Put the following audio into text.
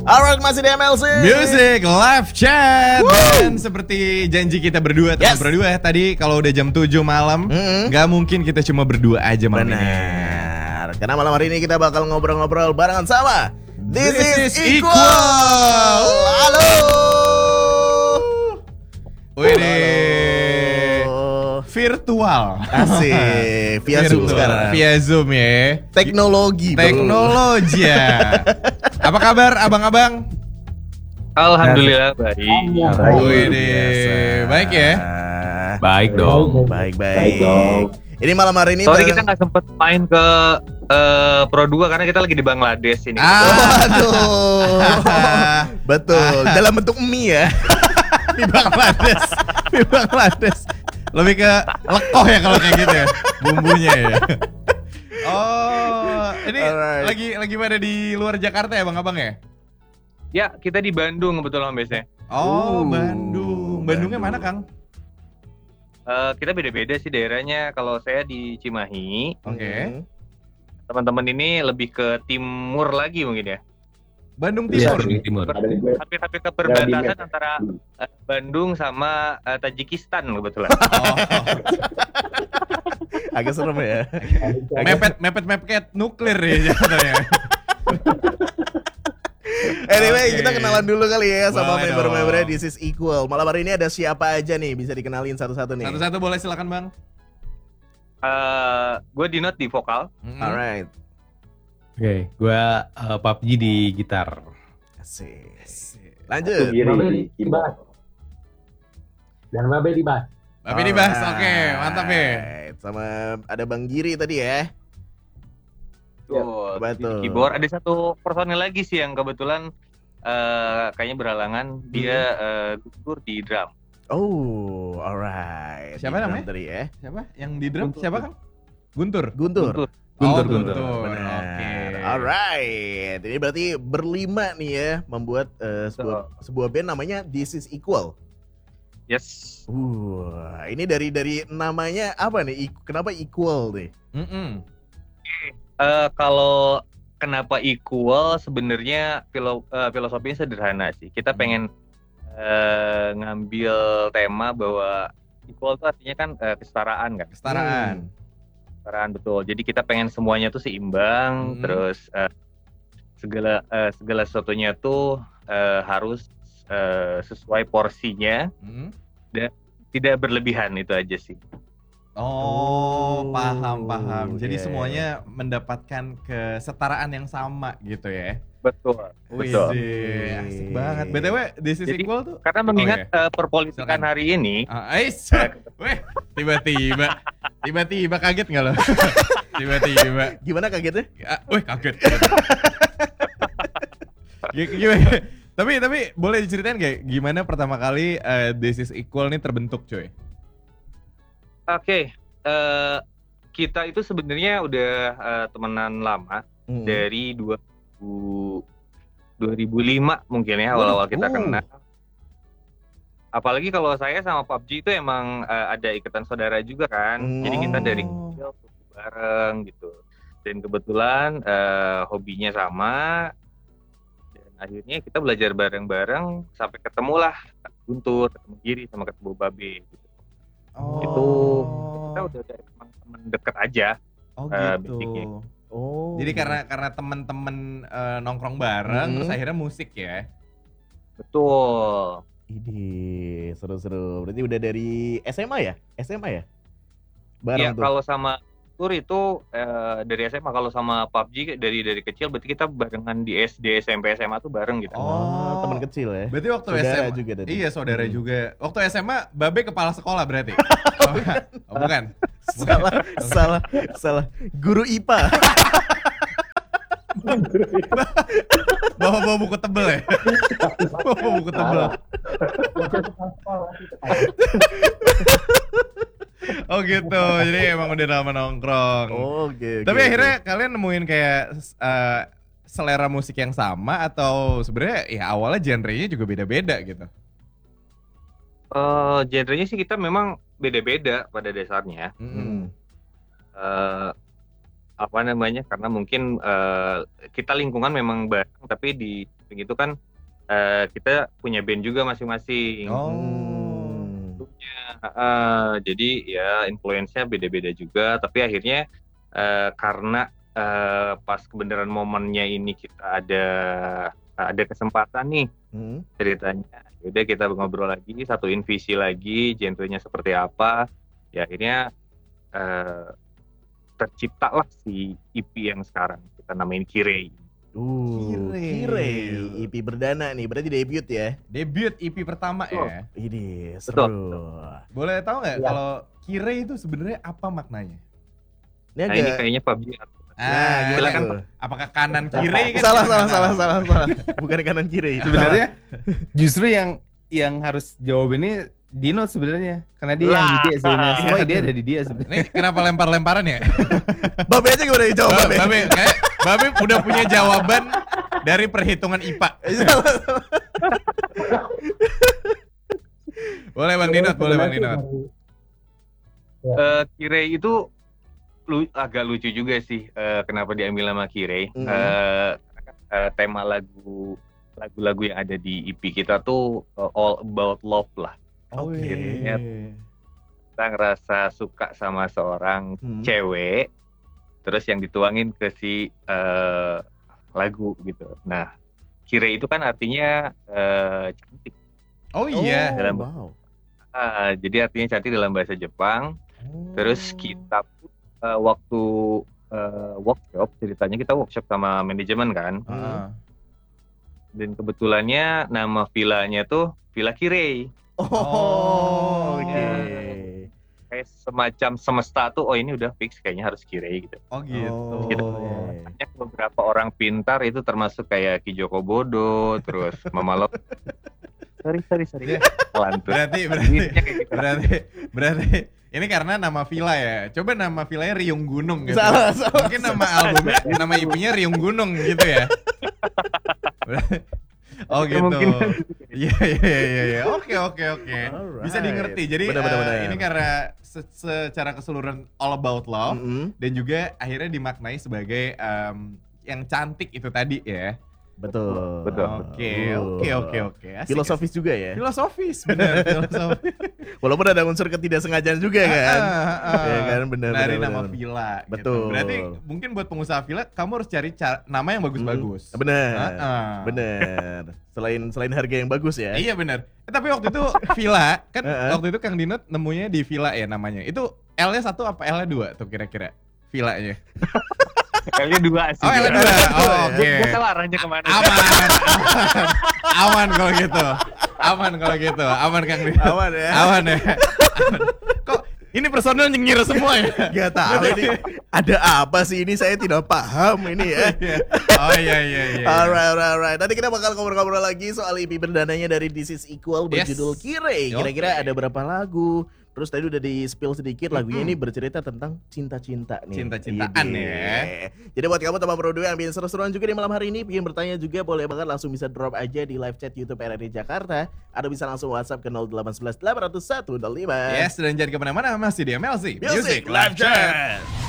Alright, masih di MLC Music Live Chat. Dan seperti janji kita berdua, teman berdua tadi kalau udah jam 7 malam, nggak mungkin kita cuma berdua aja malam ini. Benar. Karena malam hari ini kita bakal ngobrol-ngobrol barengan sama This is Equal. Halo. Wih, virtual. Asik, via Zoom sekarang. Via Zoom ya. Teknologi. Ya. Apa kabar abang-abang? Alhamdulillah baik. Baik ya? Baik dong. Baik. Ini malam hari ini Sorry kita nggak sempet main ke Pro 2 karena kita lagi di Bangladesh ini. Aduh. Betul. Dalam bentuk mie ya. Di Bangladesh. Lebih ke lekoh ya kalau kayak gitu ya. Bumbunya ya. Oh, ini lagi pada di luar Jakarta ya Bang-abang ya? Ya, kita di Bandung kebetulan biasanya. Oh, Bandung. Bandungnya mana, Kang? Kita beda-beda sih daerahnya. Kalau saya di Cimahi. Oke. Teman-teman ini lebih ke timur lagi mungkin ya. Bandung Timur. Iya, timur. Hampir ke perbatasan antara Bandung sama Tajikistan kebetulan. Oh. Agak serem ya. Mepet nuklir ya jatuhnya. Anyway, kita kenalan dulu kali ya sama Boleh member-membernya This is Equal. Malam hari ini ada siapa aja nih? Bisa dikenalin satu-satu nih. Satu-satu boleh, silakan Bang. Gue Dinot di vokal. Alright. Oke, gua PUBG di gitar. Asik. Lanjut. Babe di bass. Dan Babe di bass. Babe di bass, oke, mantap ya. Alright. Sama ada Bang Giri tadi ya. Betul. Di keyboard ada satu personil lagi sih yang kebetulan kayaknya berhalangan. Dia gugur di drum. Oh, alright. Siapa Di drum namanya? Tadi ya. Siapa? Yang di drum siapa, Kang? Guntur. Guntur. Guntur. Benar. Oke. Alright. Ini berarti berlima nih ya membuat sebuah band namanya This is Equal. Yes. Ini dari namanya apa nih? Kenapa Equal nih? Kalau kenapa equal sebenarnya filosofinya sederhana sih. Kita pengen ngambil tema bahwa equal itu artinya kan kesetaraan kan. Kesetaraan betul. Jadi kita pengen semuanya tuh seimbang, terus segala sesuatunya tuh harus sesuai porsinya dan tidak berlebihan, itu aja sih. Oh, paham. Jadi Yeah. semuanya mendapatkan kesetaraan yang sama gitu ya. Betul. Asik banget. BTW, This is Jadi, Equal tuh karena mengingat perpolitikan Silakan. hari ini. Weh, tiba-tiba kaget nggak lo? Tiba-tiba. Gimana kagetnya? Weh, kaget. Gimana? Tapi boleh diceritain gak gimana pertama kali This is Equal nih terbentuk, coy? Oke, kita itu sebenarnya udah temenan lama dari 2005 mungkin ya, awal-awal kita kenal. Apalagi kalau saya sama PUBG itu emang ada ikatan saudara juga kan. Jadi kita dari kecil bareng gitu. Dan kebetulan hobinya sama. Dan akhirnya kita belajar bareng-bareng sampai ketemulah Guntur, ketemu Giri, sama ketemu Babe gitu. Itu kita udah dari teman-teman deket aja. Basicnya. Jadi karena teman-teman nongkrong bareng terus akhirnya musik ya. Betul. Ini seru-seru. Berarti udah dari SMA ya? Bareng Ya, tuh. kalau sama Tur itu dari SMA, kalau sama PUBG dari kecil berarti kita barengan di SD, SMP, SMA tuh bareng gitu. Teman kecil ya. Berarti waktu saudara SMA juga tadi. Iya, saudara juga. Waktu SMA Babe kepala sekolah berarti. Bukan. Salah. Guru IPA. Bawa buku tebel ya? Bawa buku tebel. Oh gitu, jadi emang udah lama nongkrong. Oke. Tapi akhirnya kalian nemuin kayak selera musik yang sama atau sebenarnya ya awalnya genrenya juga beda-beda gitu? Genrenya sih kita memang beda-beda pada dasarnya. apa namanya, karena mungkin kita lingkungan memang bareng, tapi di begitu kan kita punya band juga masing-masing. Jadi ya influence-nya beda-beda juga, tapi akhirnya karena pas kebenaran momennya ini kita ada kesempatan nih ceritanya, udah kita ngobrol lagi, satuin visi lagi, genrenya seperti apa, ya akhirnya terciptalah si EP yang sekarang kita namain Kirei. Kirei, EP berdana nih, berarti debut ya? Debut EP pertama ya. Ini Betul. seru. Boleh tahu nggak Iya. kalau Kirei itu sebenarnya apa maknanya? Ini Nah ini agak kayaknya PUBG. gimana silakan, tuh? Apakah kanan Kirei kan? Salah. Bukan kanan kiri. Sebenarnya justru yang harus jawab ini Dino sebenarnya, karena dia yang ide sebenarnya. Semua ide ada di dia sebenarnya. Ini kenapa lempar-lemparan ya? Babe aja gimana dijawab Babe? Babe udah punya jawaban dari perhitungan IPA. Boleh Bang Dinot, boleh Bang Dinot. Kirei itu agak lucu juga sih, kenapa diambil nama Kirei. Tema lagu-lagu yang ada di EP kita tuh all about love lah. Akhirnya kita ngerasa suka sama seorang cewek, terus yang dituangin ke si lagu gitu. Nah, Kirei itu kan artinya cantik. Oh iya. Jadi artinya cantik dalam bahasa Jepang. Terus kita waktu workshop, ceritanya kita workshop sama manajemen kan. Dan kebetulannya nama villanya tuh Villa Kirei. Oke. Kayak semacam semesta tuh, oh ini udah fix kayaknya harus Kirei gitu. Oh gitu. Gitu. Banyak beberapa orang pintar itu termasuk kayak Ki Joko Bodo, terus Mama Lok. Sorry. Lantur. Berarti ini karena nama villa ya. Coba nama villanya Riung Gunung gitu. Salah. Mungkin nama albumnya, nama IP-nya Riung Gunung gitu ya. Oh gitu. Iya. Oke. Bisa dimengerti. Jadi Benar. ini karena secara keseluruhan all about love dan juga akhirnya dimaknai sebagai yang cantik itu tadi ya. Betul. Oke. Asik. Filosofis juga ya. Filosofis, benar. Walaupun ada unsur ketidaksengajaan juga kan. Ya kan, benar. Dari nama villa. Betul. Gitu. Berarti mungkin buat pengusaha villa, kamu harus cari nama yang bagus-bagus. Benar. Selain harga yang bagus ya. Iya benar. Tapi waktu itu villa kan waktu itu Kang Dinot nemunya di villa ya namanya. Itu L-nya 1 apa L-nya 2 tuh kira-kira villanya? L-nya 2 sih. Oh L-nya 2. Oh oke. Gue salah arahnya kemana? Aman kalau gitu. Aman Kang Dinot. Aman ya. Aman. Kok ini personel nyengir semua ya? Gak tahu ini ada apa sih ini, saya tidak paham ini ya. Oh iya. Alright. Nanti kita bakal ngobrol-ngobrol lagi soal EP berdananya dari This Is Equal berjudul Kirei. Kira-kira ada berapa lagu? Terus tadi udah di spill sedikit, lagunya ini bercerita tentang cinta-cinta nih. Cinta-cintaan ya. Jadi buat kamu teman Pro 2 yang bikin seru-seruan juga di malam hari ini, pengen bertanya juga boleh banget langsung bisa drop aja di live chat YouTube RRI Jakarta. Atau bisa langsung WhatsApp ke 0811 801 05. Yes, dan jangan kemana-mana, masih di MLC Music Live Chat.